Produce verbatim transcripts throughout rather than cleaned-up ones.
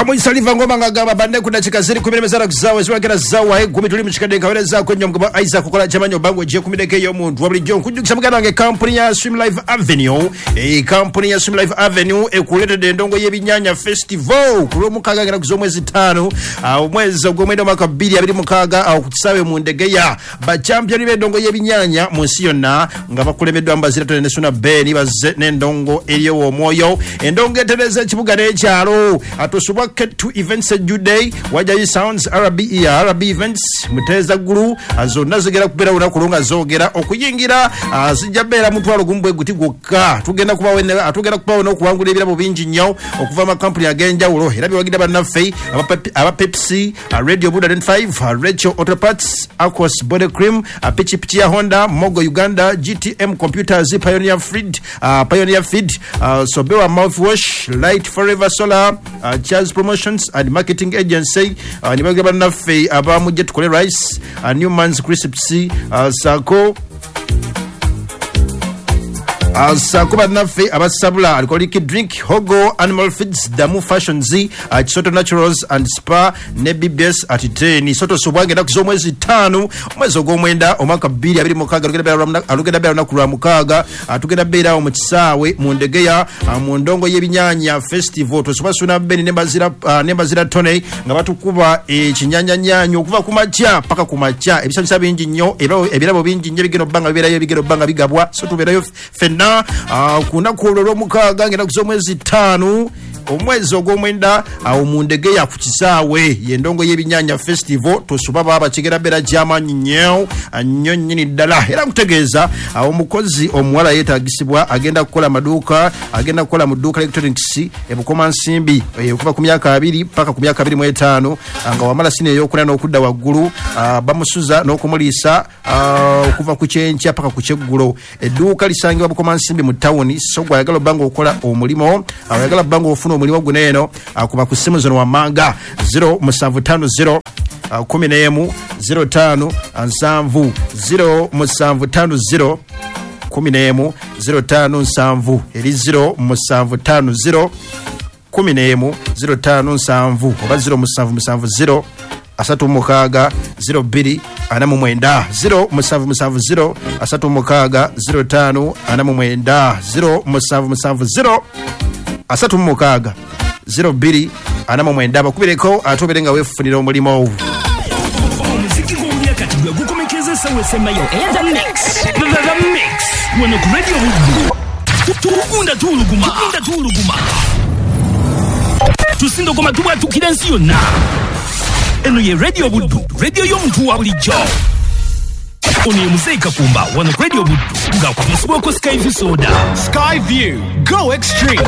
Bamu isaliva ngoma ngagaba bande kuna chikaziri kumile mezara kuzawa ziwa kena zawa he kumituli mchikadeka wale za kwenye mkaba Isaac kukola chamanyo bangu jia kumideke yo mundu wabili jion kujukisa mkana wange kampuni ya Swim Life Avenue e kampuni ya Swim Life Avenue e kulete dendongo yebi nyanya festival kulo mukaga kena kuzo mwezi tano au mwezi ugo mwendo makabili ya bili mukaga au kutisawe mundege ya ba champion ibe dongo yebi nyanya monsiyo na ngaba kule medu ambazira tone nesuna beni baze nendongo eliyo wo moyo endongo eteleze chibuga necharo atosuba to events juday wajayi sounds R B E R B events muteza guru azona zigera kupera una kulunga zogera okuyingira azijabera mutwalo gumbwe guti gukka tugenda kuba wene atugenda kuba no kuwangula ebirabo bingi nnyo okuva ma company agenja ulo era biwagida banaffe aba Pepsi Radio Buda five Rachel Auto Parts Aquas Body Cream Pichi Pichi ya Honda Mogo Uganda G T M Computers Pioneer Feed uh, Pioneer Feed uh, Sobewa Mouthwash Light Forever Solar uh, Charles Promotions and Marketing Agency uh, nibagaba naffe abamu jet kole rice uh, Newman's Crisps uh, Sako Sakuba nafe abasabula alcoholic drink Hogo Animal Feeds Damu Fashion Z at Soto Naturals and Spa Nebi Best at ten Soto Subwange na kuzo mwezi tano mwezi ogw'omwenda omwaka bbiri abiri mukaga alugenda bera na kulwa mukaga atugenda bera omukisawe mu ndegeya mu ndongo y'ebinyanya festival tosubasuna beni nembazira nembazira tone nga batukuba ekinyanya nyanyo okuva ku macha paka ku macha ebisabisa bingi nnyo ebirabo bingi nnyo bigeno banga biberayo bigeno banga bigabwa so tuberayo fenna Uh, kuna kulolo mukaga ngena kuzomwezi tano omwezi ogw'omwenda awo mu ndege ya kukisawe yendongo y'ebinyanya festival tosubaba abakigera bera jamanyi nnyo nnyo nnyini ddala era kutegeeza awo mukozi omuwala yeetagisibwa agenda kukola maduuka agenda kukola mu dduuka electronics ebukoma nsimbi okuva ku myaka abiri paka ku myaka abiri mu etaano nga wamala sine ey'okuna n'okudda waggulu uh, bamusuza n'okumuliisa uh, okuva ku kyenkya paka ku kyeggulo edduuka lisangibwa bukoma nsimbi mu tawuni so gwayagala obbanga okola omulimo ayagala obbanga ofuna omulimu guneno akuba ku simu zino wamanga zero musanvu tano zero kumi n'emu zero tano nsanvu zero musanvu tano zero kumi n'emu zero tano nsanvu eri zero musanvu tano zero kumi n'emu zero tano nsanvu oba zero musanvu musanvu zero asatu mukaga zero biri anamu mwenda zero musanvu musanvu zero asatu mukaga zero tano anamu mwenda zero musanvu musanvu zero asatu mukaga zero biri anamu mwenda bakubireko atoberenga wefunira omulimo omuziki gw'omulya kati gwe gukomekeza sawe semayo and the mix the mix wano ku radio bugu tukunda tuluguma tukunda tuluguma tusindo koma tuba tukira ensi yonna eno ye radio budu radio y'omuntu wa bulijjo ono ye Muzeyi Kakumba wano ku radio budu nga kwamusibwako Skyview soda Skyview go extreme.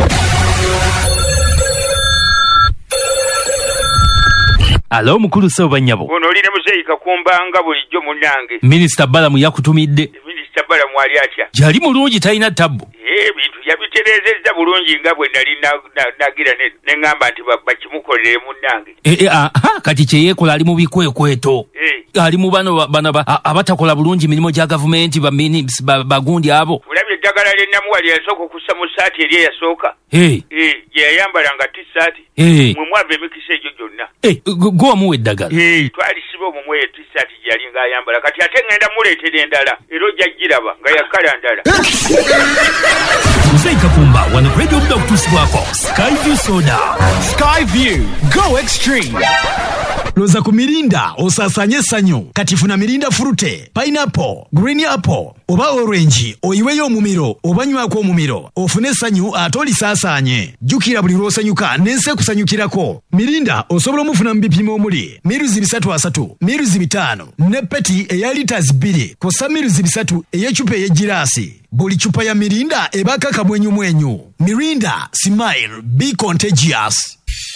Alo mukulu soba nyabo ono line Muzeyi Kakumba nga bulijjo munange Minister Balamu yakutumidde Minister Balamu ali atya jali mulungi talina tabbo eh bintu yabiterezezza bulungi nga bwe nali nagira ne ngamba nti bakimukolere munange eh eh aha kati kyeyekola ali mu bikwekweto eh ali mu bano bano abatakola bulungi milimo gya government ba ministers bagundi abo ulabye ddagala lyennamuwali yasooka okussa mu saati eri yasooka eh eh yayambala nga t-shirt eh mwe mwava emikisa egyo gyonna eh go amuwe eddagala eh twalisiba omumwe t-shirt gyali nga ayambala kati ate ngenda muleetera endala era ojja giraba nga yakala ndala Muzeyi Kakumba wano radio buda kutusibwako Skyview soda Skyview go extreme. Loza ku mirinda osasanye sanyo kati funa mirinda frute pineapple green apple oba orange oyiweyo omumiro obanywako omumiro ofune sanyu atoli sasanye jukira buli lwosanyuka nense kusanyukirako mirinda osobola omufuna mbipimo omuli miruzi bisatu asatu miruzi bitano ne peti eya liters bbiri kosa miruzi bisatu eyechupa ey'egirasi buli chupa ya mirinda ebaka kamwenyu mwenyu. Mirinda, smile, be contagious.